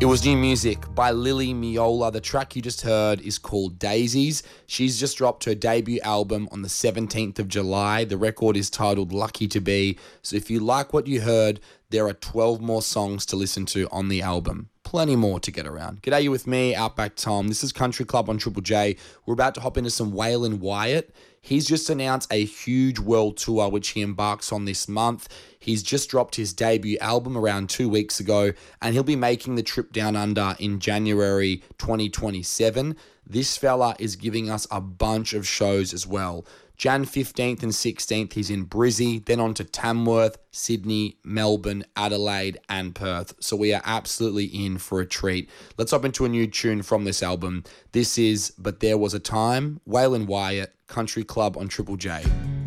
It was new music by Lily Miola. The track you just heard is called Daisies. She's just dropped her debut album on the 17th of July. The record is titled Lucky to Be. So if you like what you heard, there are 12 more songs to listen to on the album. Plenty more to get around. G'day, you with me, Outback Tom. This is Country Club on Triple J. We're about to hop into some Waylon Wyatt. He's just announced a huge world tour which he embarks on this month. He's just dropped his debut album around 2 weeks ago, and he'll be making the trip down under in January 2027. This fella is giving us a bunch of shows as well. Jan 15th and 16th, he's in Brizzy, then on to Tamworth, Sydney, Melbourne, Adelaide, and Perth. So we are absolutely in for a treat. Let's hop into a new tune from this album. This is But There Was a Time, Waylon Wyatt, Country Club on Triple J.